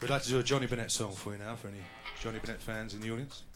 We'd like to do a Johnny Bennett song for you now, for any Johnny Bennett fans in the audience.